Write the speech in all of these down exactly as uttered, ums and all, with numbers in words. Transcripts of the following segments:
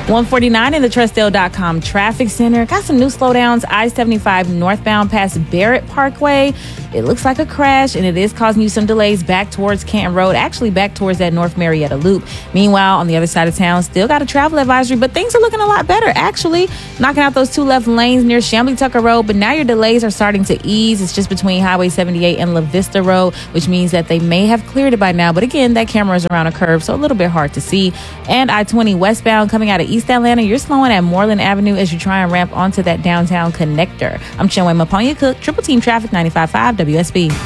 one forty-nine in the Trustdale dot com traffic center. Got some new slowdowns. I seventy-five northbound past Barrett Parkway. It looks like a crash, and it is causing you some delays back towards Canton Road, actually back towards that North Marietta Loop. Meanwhile, on the other side of town, still got a travel advisory, but things are looking a lot better, actually. Knocking out those two left lanes near Chamblee Tucker Road, but now your delays are starting to ease. It's just between Highway seventy-eight and La Vista Road, which means that they may have cleared it by now. But again, that camera is around a curve, so a little bit hard to see. And I twenty westbound coming out of East Atlanta, you're slowing at Moreland Avenue as you try and ramp onto that downtown connector. I'm Chinwe Maponya Cook, Triple Team Traffic, ninety-five point five W S B.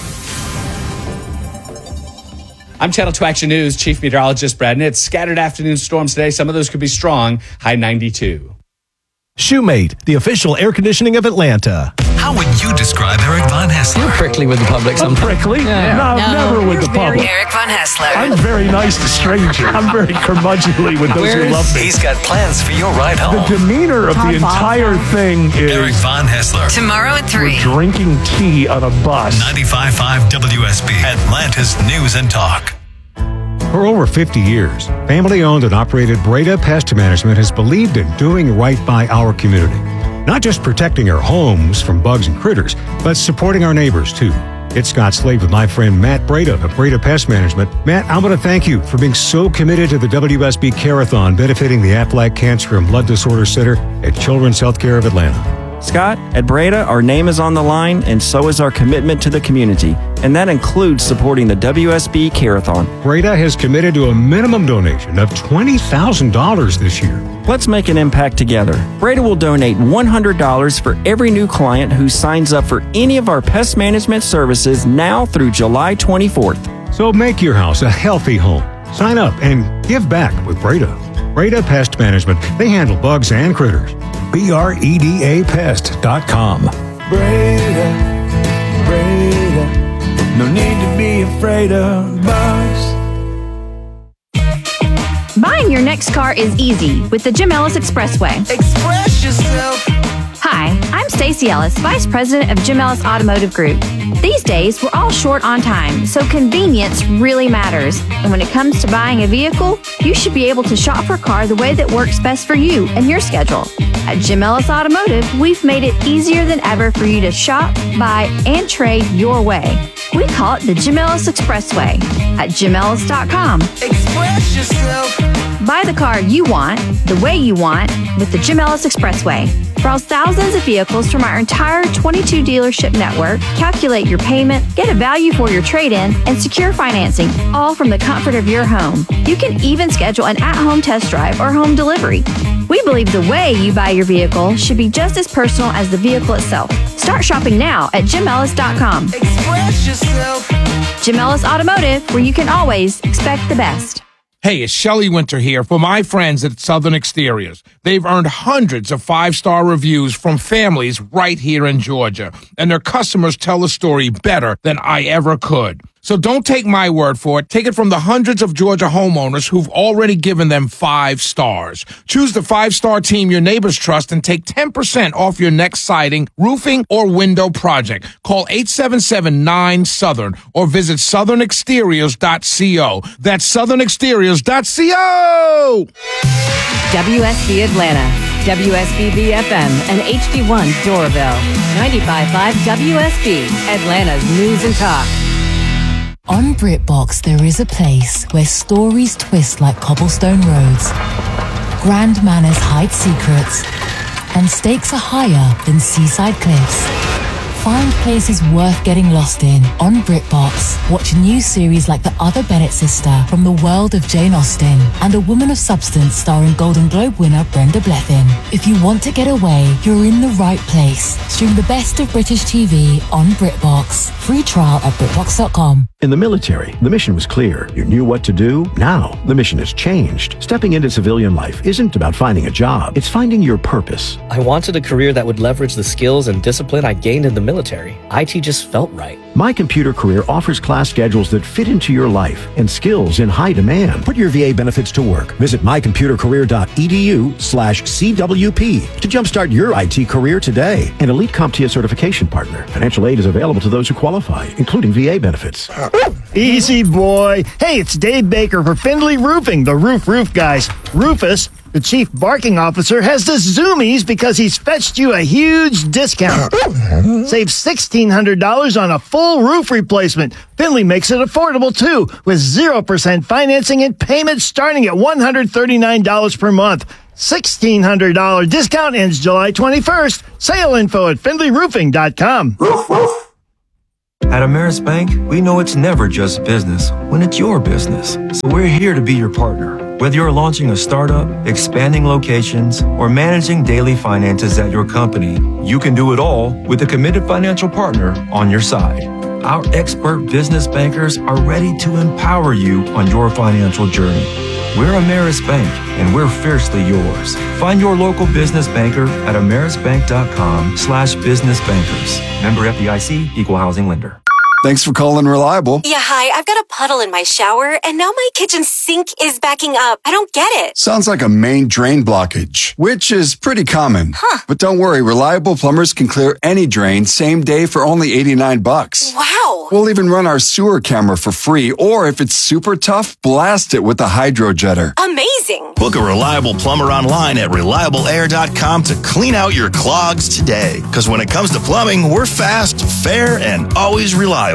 I'm Channel two Action News Chief Meteorologist Brad Nitz. Scattered afternoon storms today. Some of those could be strong. High ninety-two. Shoemate, the official air conditioning of Atlanta. How would you describe Eric Von Haessler? You're prickly with the public sometimes. Prickly? Yeah. No, No, never with the very- public. Eric Von Haessler. I'm very nice to strangers. I'm very curmudgeonly with those Where's- who love me. He's got plans for your ride The home. demeanor of the entire thing is Eric Von Haessler. Tomorrow at three. drinking tea on a bus. ninety-five point five W S B. Atlanta's News and Talk. For over fifty years, family-owned and operated Breda Pest Management has believed in doing right by our community. Not just protecting our homes from bugs and critters, but supporting our neighbors, too. It's Scott Slade with my friend Matt Breda of Breda Pest Management. Matt, I want to thank you for being so committed to the W S B Care-a-thon benefiting the Aflac Cancer and Blood Disorder Center at Children's Healthcare of Atlanta. Scott, at Breda, our name is on the line, and so is our commitment to the community. And that includes supporting the W S B Care-a-thon. Breda has committed to a minimum donation of twenty thousand dollars this year. Let's make an impact together. Breda will donate one hundred dollars for every new client who signs up for any of our pest management services now through July twenty-fourth. So make your house a healthy home. Sign up and give back with Breda. Breda Pest Management. They handle bugs and critters. B R E D A pest dot com. Breda, Breda, no need to be afraid of bugs. Buying your next car is easy with the Jim Ellis Expressway. Express yourself. Hi, I'm Stacey Ellis, Vice President of Jim Ellis Automotive Group. These days, we're all short on time, so convenience really matters. And when it comes to buying a vehicle, you should be able to shop for a car the way that works best for you and your schedule. At Jim Ellis Automotive, we've made it easier than ever for you to shop, buy, and trade your way. We call it the Jim Ellis Expressway at Jim Ellis dot com. Express yourself. Buy the car you want, the way you want, with the Jim Ellis Expressway. Browse thousands of vehicles from our entire twenty-two dealership network, calculate your payment, get a value for your trade-in, and secure financing, all from the comfort of your home. You can even schedule an at-home test drive or home delivery. We believe the way you buy your vehicle should be just as personal as the vehicle itself. Start shopping now at Jim Ellis dot com. Express yourself. Jim Ellis Automotive, where you can always expect the best. Hey, it's Shelley Winter here for my friends at Southern Exteriors. They've earned hundreds of five-star reviews from families right here in Georgia, and their customers tell the story better than I ever could. So don't take my word for it. Take it from the hundreds of Georgia homeowners who've already given them five stars. Choose the five-star team your neighbors trust and take ten percent off your next siding, roofing, or window project. Call eight seven seven nine Southern or visit southern exteriors dot co. That's southern exteriors dot co. W S B Atlanta, W S B B F M, and H D one Doraville. ninety-five point five W S B, Atlanta's News and Talk. On BritBox, there is a place where stories twist like cobblestone roads, grand manners hide secrets, and stakes are higher than seaside cliffs. Find places worth getting lost in on BritBox. Watch a new series like The Other Bennett Sister from the world of Jane Austen and A Woman of Substance starring Golden Globe winner Brenda Blethyn. If you want to get away, you're in the right place. Stream the best of British T V on BritBox. Free trial at BritBox dot com. In the military, the mission was clear. You knew what to do. Now, the mission has changed. Stepping into civilian life isn't about finding a job. It's finding your purpose. I wanted a career that would leverage the skills and discipline I gained in the military. I T just felt right. My Computer Career offers class schedules that fit into your life and skills in high demand. Put your V A benefits to work. Visit my computer career dot e d u slash C W P to jumpstart your I T career today. An elite CompTIA certification partner. Financial aid is available to those who qualify, including V A benefits. Easy, boy. Hey, it's Dave Baker for Findlay Roofing, the roof roof guys. Rufus, The chief barking officer has the zoomies because he's fetched you a huge discount. Save sixteen hundred dollars on a full roof replacement. Finley makes it affordable too, with zero percent financing and payments starting at one hundred thirty-nine dollars per month. sixteen hundred dollars discount ends July twenty-first. Sale info at findlay roofing dot com. At Ameris Bank, we know it's never just business when it's your business. So we're here to be your partner. Whether you're launching a startup, expanding locations, or managing daily finances at your company, you can do it all with a committed financial partner on your side. Our expert business bankers are ready to empower you on your financial journey. We're Ameris Bank, and we're fiercely yours. Find your local business banker at amerisbank.com slash business bankers. Member F D I C, Equal Housing Lender. Thanks for calling Reliable. Yeah, hi. I've got a puddle in my shower, and now my kitchen sink is backing up. I don't get it. Sounds like a main drain blockage, which is pretty common. Huh. But don't worry, Reliable plumbers can clear any drain same day for only eighty-nine bucks. Wow. We'll even run our sewer camera for free, or if it's super tough, blast it with the hydro jetter. Amazing. Book a Reliable plumber online at reliable air dot com to clean out your clogs today. Because when it comes to plumbing, we're fast, fair, and always reliable.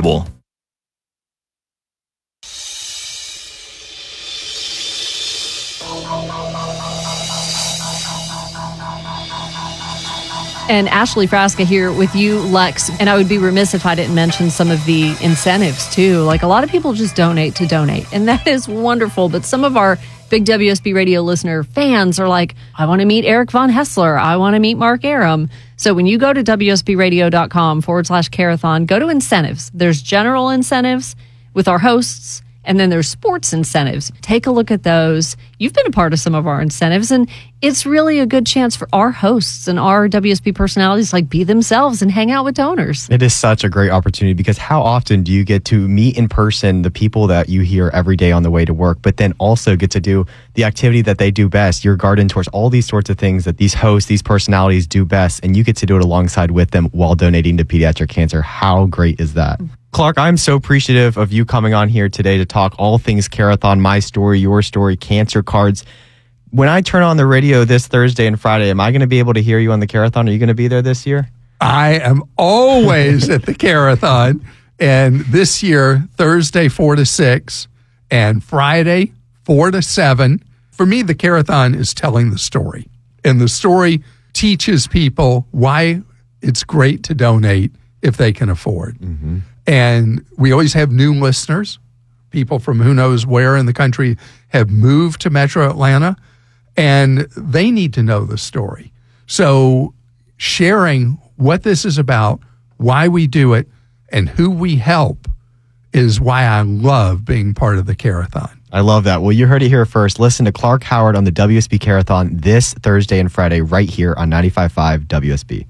And Ashley Frasca here with you, Lex. And I would be remiss if I didn't mention some of the incentives, too. Like, a lot of people just donate to donate, and that is wonderful. But some of our big W S B radio listener fans are like, I want to meet Eric Von Hessler. I want to meet Mark Aram. So when you go to WSBradio.com forward slash Carathon, go to incentives. There's general incentives with our hosts, and then there's sports incentives. Take a look at those. You've been a part of some of our incentives, and it's really a good chance for our hosts and our W S B personalities like be themselves and hang out with donors. It is such a great opportunity because how often do you get to meet in person the people that you hear every day on the way to work, but then also get to do the activity that they do best, your garden tours, all these sorts of things that these hosts, these personalities do best, and you get to do it alongside with them while donating to pediatric cancer. How great is that? Clark, I'm so appreciative of you coming on here today to talk all things Carathon, my story, your story, cancer cards. When I turn on the radio this Thursday and Friday, am I going to be able to hear you on the Carathon? Are you going to be there this year? I am always at the Carathon. And this year, Thursday, four to six, and Friday, four to seven. For me, the Carathon is telling the story. And the story teaches people why it's great to donate if they can afford. Mm-hmm. And we always have new listeners. People from who knows where in the country have moved to Metro Atlanta, and they need to know the story. So sharing what this is about, why we do it, and who we help is why I love being part of the Carathon. I love that. Well, you heard it here first. Listen to Clark Howard on the W S B Carathon this Thursday and Friday right here on ninety-five point five W S B.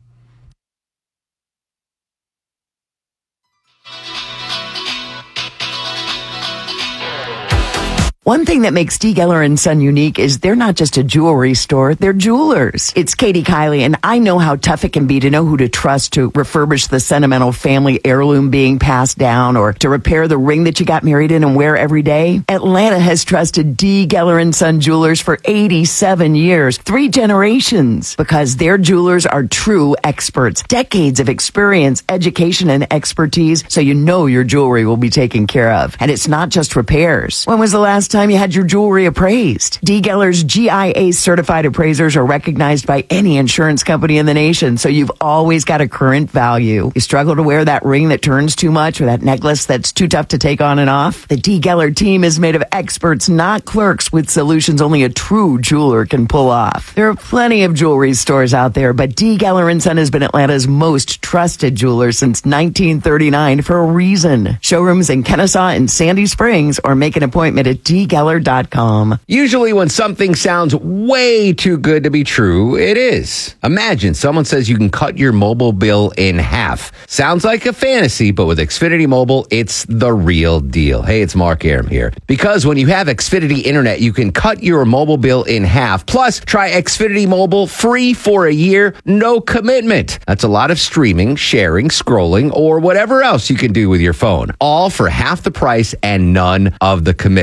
One thing that makes D. Geller and Son unique is they're not just a jewelry store, they're jewelers. It's Katie Kiley, and I know how tough it can be to know who to trust to refurbish the sentimental family heirloom being passed down or to repair the ring that you got married in and wear every day. Atlanta has trusted D. Geller and Son Jewelers for eighty-seven years, three generations, because their jewelers are true experts, decades of experience, education, and expertise, so you know your jewelry will be taken care of. And it's not just repairs. When was the last time you had your jewelry appraised? D. Geller's G I A certified appraisers are recognized by any insurance company in the nation, so you've always got a current value. You struggle to wear that ring that turns too much or that necklace that's too tough to take on and off? The D. Geller team is made of experts, not clerks, with solutions only a true jeweler can pull off. There are plenty of jewelry stores out there, but D. Geller and Son has been Atlanta's most trusted jeweler since nineteen thirty-nine for a reason. Showrooms in Kennesaw and Sandy Springs, or make an appointment at d geller dot com. Usually when something sounds way too good to be true, it is. Imagine someone says you can cut your mobile bill in half. Sounds like a fantasy, but with Xfinity Mobile, it's the real deal. Hey, it's Mark Aram here. Because when you have Xfinity Internet, you can cut your mobile bill in half. Plus, try Xfinity Mobile free for a year, no commitment. That's a lot of streaming, sharing, scrolling, or whatever else you can do with your phone. All for half the price and none of the commitment. That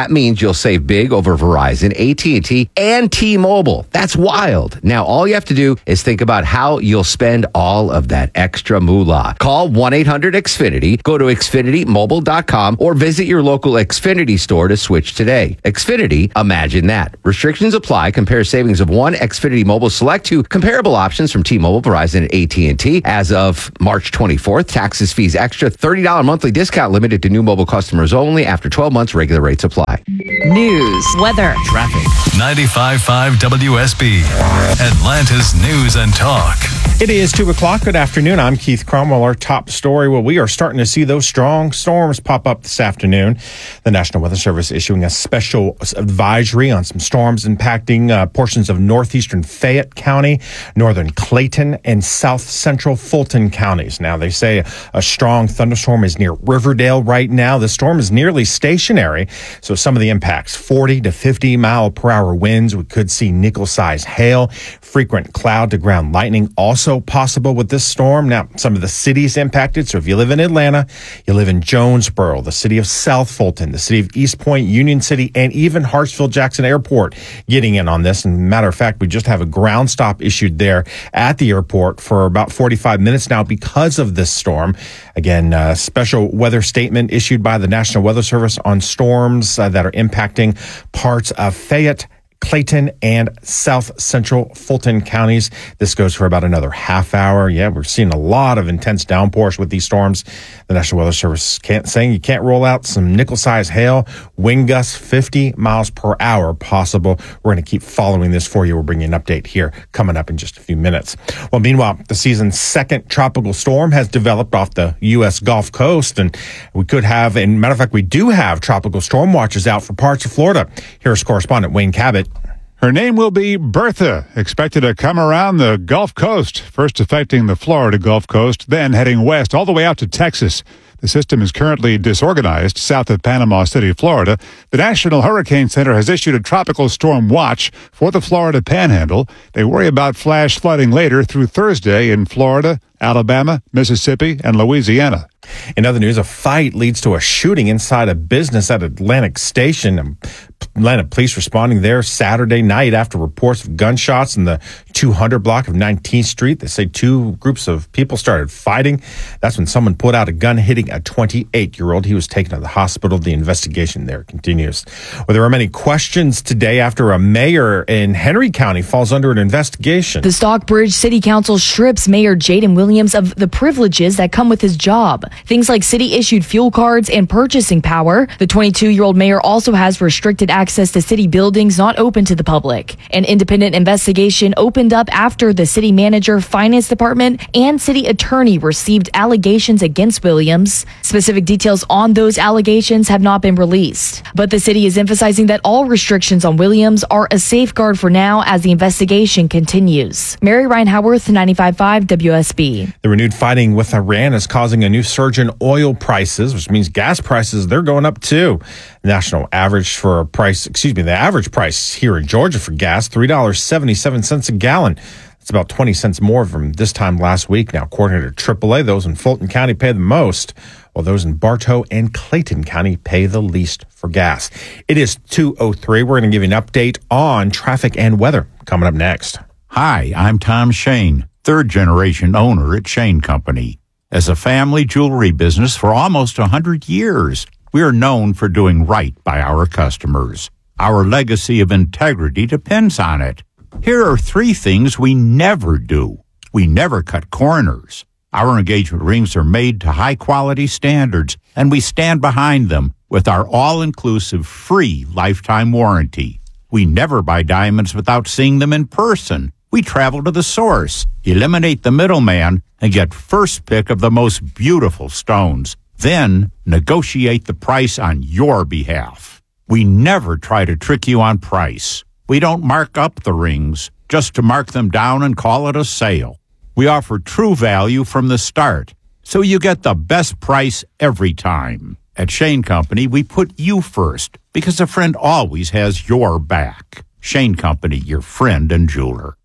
That means you'll save big over Verizon, A T and T, and T-Mobile. That's wild. Now, all you have to do is think about how you'll spend all of that extra moolah. Call one eight hundred X Finity, go to Xfinity Mobile dot com, or visit your local Xfinity store to switch today. Xfinity, imagine that. Restrictions apply. Compare savings of one Xfinity Mobile Select to comparable options from T-Mobile, Verizon, and A T and T. As of March twenty-fourth, taxes, fees, extra, thirty dollars monthly discount limited to new mobile customers only. After twelve months, regular rates apply. News, weather, traffic. ninety-five point five W S B, Atlanta's News and Talk. It is two o'clock. Good afternoon. I'm Keith Cromwell. Our top story. Well, we are starting to see those strong storms pop up this afternoon. The National Weather Service issuing a special advisory on some storms impacting uh, portions of northeastern Fayette County, northern Clayton, and south central Fulton counties. Now, they say a, a strong thunderstorm is near Riverdale right now. The storm is nearly stationary, so some of the impacts, forty to fifty mile per hour winds. We could see nickel-sized hail, frequent cloud-to-ground lightning also possible with this storm. Now, some of the cities impacted. So if you live in Atlanta, you live in Jonesboro, the city of South Fulton, the city of East Point, Union City, and even Hartsfield-Jackson Airport getting in on this. And matter of fact, we just have a ground stop issued there at the airport for about forty-five minutes now because of this storm. Again, uh, special weather statement issued by the National Weather Service on storms uh, that are impacting parts of Fayette, Clayton, and South Central Fulton counties. This goes for about another half hour. Yeah, we're seeing a lot of intense downpours with these storms. The National Weather Service can't, saying you can't roll out some nickel-sized hail, wind gusts fifty miles per hour possible. We're going to keep following this for you. We'll bring you an update here coming up in just a few minutes. Well, meanwhile, the season's second tropical storm has developed off the U S Gulf Coast, and we could have, and matter of fact, we do have tropical storm watches out for parts of Florida. Here's correspondent Wayne Cabot. Her name will be Bertha, expected to come around the Gulf Coast, first affecting the Florida Gulf Coast, then heading west all the way out to Texas. The system is currently disorganized south of Panama City, Florida. The National Hurricane Center has issued a tropical storm watch for the Florida Panhandle. They worry about flash flooding later through Thursday in Florida, Alabama, Mississippi, and Louisiana. In other news, a fight leads to a shooting inside a business at Atlantic Station. Atlanta police responding there Saturday night after reports of gunshots in the two hundred block of nineteenth Street. They say two groups of people started fighting. That's when someone pulled out a gun, hitting a twenty-eight-year-old. He was taken to the hospital. The investigation there continues. Well, there are many questions today after a mayor in Henry County falls under an investigation. The Stockbridge City Council strips Mayor Jaden Williams of the privileges that come with his job. Things like city-issued fuel cards and purchasing power. The twenty-two-year-old mayor also has restricted access to city buildings not open to the public. An independent investigation opened up after the city manager, finance department, and city attorney received allegations against Williams. Specific details on those allegations have not been released. But the city is emphasizing that all restrictions on Williams are a safeguard for now as the investigation continues. Mary Ryan Howarth, ninety-five point five W S B. The renewed fighting with Iran is causing a new surge in oil prices, which means gas prices, they're going up too. National average for a price, excuse me, the average price here in Georgia for gas, three dollars and seventy-seven cents a gallon. It's about twenty cents more from this time last week. Now, according to triple A, those in Fulton County pay the most, while those in Bartow and Clayton County pay the least for gas. It is two oh three. We're going to give you an update on traffic and weather coming up next. Hi, I'm Tom Shane, third-generation owner at Shane Company. As a family jewelry business for almost one hundred years, we are known for doing right by our customers. Our legacy of integrity depends on it. Here are three things we never do. We never cut corners. Our engagement rings are made to high-quality standards, and we stand behind them with our all-inclusive free lifetime warranty. We never buy diamonds without seeing them in person. We travel to the source, eliminate the middleman, and get first pick of the most beautiful stones. Then negotiate the price on your behalf. We never try to trick you on price. We don't mark up the rings just to mark them down and call it a sale. We offer true value from the start, so you get the best price every time. At Shane Company, we put you first because a friend always has your back. Shane Company, your friend and jeweler.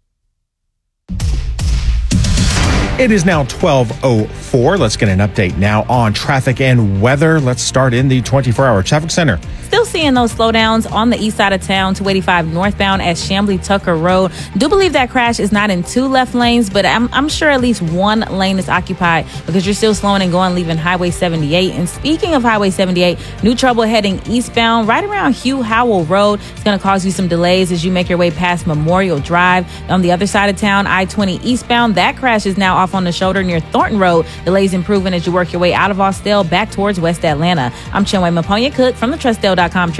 It is now twelve oh four. Let's get an update now on traffic and weather. Let's start in the twenty-four hour traffic center. still seeing those slowdowns on the east side of town, two eighty-five northbound at Chamblee Tucker Road. Do believe that crash is not in two left lanes, but I'm, I'm sure at least one lane is occupied because you're still slowing and going, leaving Highway seventy-eight. And speaking of Highway seventy-eight, new trouble heading eastbound right around Hugh Howell Road. It's going to cause you some delays as you make your way past Memorial Drive. On the other side of town, I twenty eastbound, that crash is now off on the shoulder near Thornton Road. Delays improving as you work your way out of Austell back towards West Atlanta. I'm Chinwe Maponya Cook from the Trustdale dot com